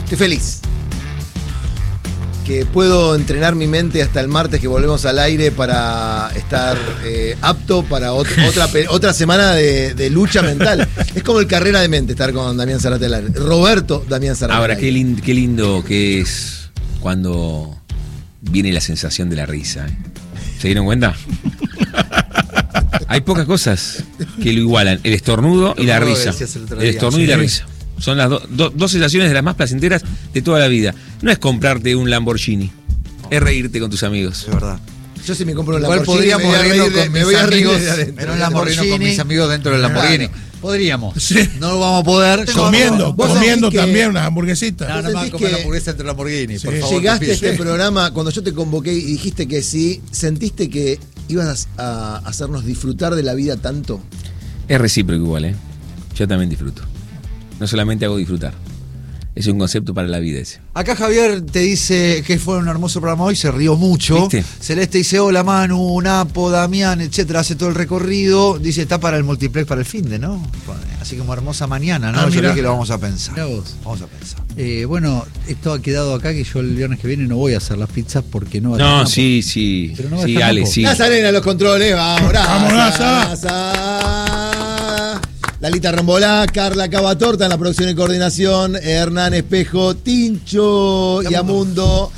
Estoy feliz. Que puedo entrenar mi mente hasta el martes que volvemos al aire para estar apto para otra semana de lucha mental. Es como el carrera de mente estar con Damián Zarate al aire. Roberto Damián Zarate. Ahora, qué lindo que es cuando viene la sensación de la risa. ¿Se dieron cuenta? Hay pocas cosas que lo igualan. El estornudo y la risa. El estornudo y la risa. Son las dos sensaciones de las más placenteras de toda la vida. No es comprarte un Lamborghini, es reírte con tus amigos. Es verdad. Yo si me compro un Igual Lamborghini podríamos reírnos con mis amigos en un Lamborghini con mis amigos dentro del Lamborghini. Claro. Podríamos. Sí. No lo vamos a poder. Comiendo también unas hamburguesitas. No, no más comer hamburguesa entre Lamborghini. Sí. Por favor, Llegaste a este Sí. programa, cuando yo te convoqué y dijiste que sí, ¿sentiste que ibas a hacernos disfrutar de la vida tanto? Es recíproco igual, ¿eh? Yo también disfruto. No solamente hago disfrutar. Es un concepto para la vida ese. Acá Javier te dice que fue un hermoso programa hoy, se rió mucho. ¿Viste? Celeste dice, hola Manu, Napo, Damián, etcétera, hace todo el recorrido. Dice, está para el multiplex para el finde, ¿no? Así como hermosa mañana, ¿no? Yo Mirá. creo que lo vamos a pensar. Mirá vos. Vamos a pensar. Bueno, esto ha quedado acá que yo el viernes que viene no voy a hacer las pizzas porque no va a estar No, Napo. sí. Pero no va a Sí, estar Ale, Napo. sí. Nazarena, los controles, vamos, Vamos, Naza. Lalita Rombolá, Carla Cavatorta en la producción y coordinación, Hernán Espejo, Tincho Yamundo,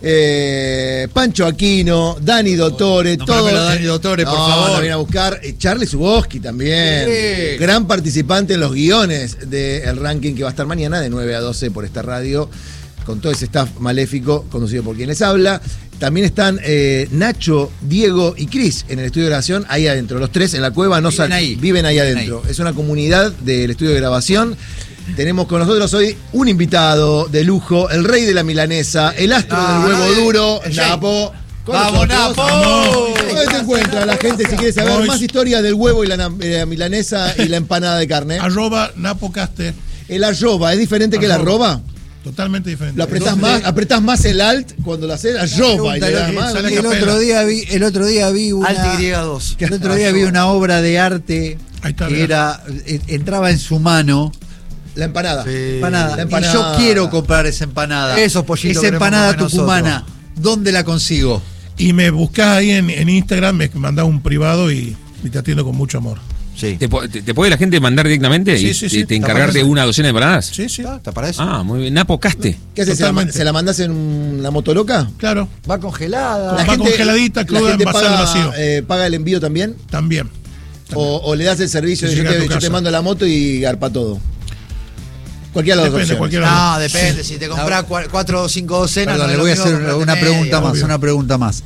Pancho Aquino, Dani Dottore, Nombrámelo todos. a Dani Dottore, por No, favor. lo viene a buscar. Charlie Zuboski también. Sí. Gran participante en los guiones del ranking que va a estar mañana de 9 a 12 por esta radio, con todo ese staff maléfico conducido por quien les habla. También están Nacho, Diego y Cris en el estudio de grabación, ahí adentro. Los tres en la cueva viven ahí adentro. Es una comunidad del estudio de grabación. Tenemos con nosotros hoy un invitado de lujo, el rey de la milanesa, el astro del huevo duro, Napo. ¡Vamos, Napo! ¿Dónde se encuentra la gente si quiere saber más historias del huevo y la milanesa y la empanada de carne? @NapoCaster. El arroba, ¿es diferente que el arroba? Totalmente diferente. Lo apretás más el alt cuando lo haces, arroba. Y le das más. sale El otro día vi una. Alt Y2. El otro día vi una obra de arte Ahí está, que mirá. entraba en su mano. La empanada. Empanada. La empanada. Y yo quiero comprar esa empanada. Eso, pollito, Esa queremos empanada comer tucumana. ¿Dónde la consigo? Y me buscás ahí en Instagram, me mandás un privado y te atiendo con mucho amor. Sí. ¿Te puede la gente mandar directamente Sí, y sí, sí. te encargarte de una docena de empanadas? Sí, sí. ¿Está para eso? Ah, muy bien. Napo Caste. ¿Qué haces? Totalmente. ¿Se la mandás en una motoloca? Claro, Va congelada. Va congeladita, cruda, envasada al vacío. ¿Paga el envío también? también. ¿O le das el servicio Sí, de llega a tu yo te casa. mando la moto y garpa todo? Cualquiera de las dos Depende, opciones. cualquiera de las No, depende. Si te compras 4 o 5 docenas. Perdón, no le es voy a lo mismo hacer comprarte una pregunta media. más, obvio. una pregunta más.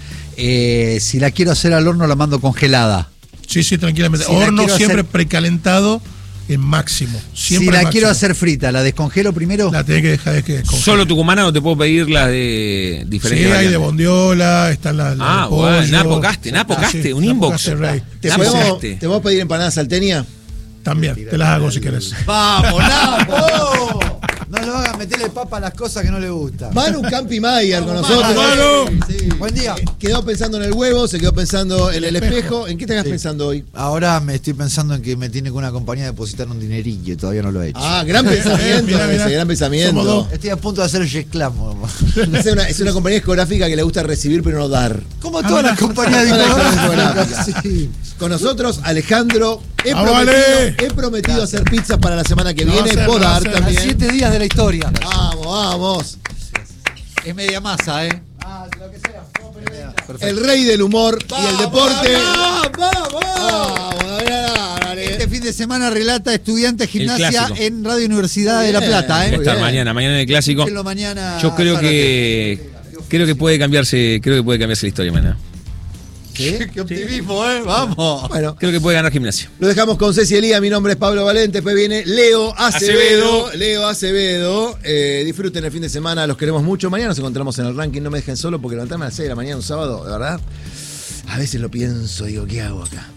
Si la quiero hacer al horno, la mando congelada. Sí, tranquilamente. Si la Horno quiero siempre hacer- precalentado en máximo. Siempre Si la máximo. quiero hacer frita, ¿la descongelo primero? La tenés que dejar de que congele. Solo tucumana, no te puedo pedir las de Sí, diferentes hay de variantes. bondiola, están las Ah, de pollo. bueno, Napo Caste, un Napo inbox. Caste Rey. ¿Te Napo podemos, Caste. ¿Te puedo pedir empanadas salteña? También, te las hago si querés. ¡Vamos, Napo! No lo hagan meterle papa a las cosas que no le gustan. Manu Campi Mayer con Vamos, nosotros. Manu. Sí. Buen día. Quedó pensando en el huevo, se quedó pensando en el espejo. ¿En qué te estás pensando hoy? Ahora me estoy pensando en que me tiene con una compañía a depositar un dinerillo y todavía no lo he hecho. Ah, gran pensamiento, Mirá. ese gran pensamiento. Somos dos. Estoy a punto de hacer el reclamo. Es una compañía discográfica que le gusta recibir pero no dar. Como todas las compañías Todas las discográficas. discográficas. Sí. Con nosotros, Alejandro. He ¡Ah, vale! prometido hacer pizzas para la semana que Lo va a viene. hacer, Puedo lo va a dar hacer. A también. 7 días de la historia. Vamos. Es media masa, ¿eh? El rey del humor y el deporte. ¡Vamos! Vamos, dale. Este fin de semana relata Estudiantes Gimnasia clásico. en Radio Universidad de La Bien. Plata, Va a ¿eh? estar bien. mañana en el clásico. Escúchenlo mañana. Yo creo Zárate. que puede cambiarse la historia mañana. ¿Qué? ¡Qué optimismo, Vamos. Bueno, Creo que puede ganar Gimnasia. lo dejamos con Ceci Elía. Mi nombre es Pablo Valente. Después viene Leo Acevedo. Disfruten el fin de semana. Los queremos mucho. Mañana nos encontramos en el ranking. No me dejen solo porque levantarme a las 6 de la mañana un sábado, de verdad. A veces lo pienso, digo, ¿qué hago acá?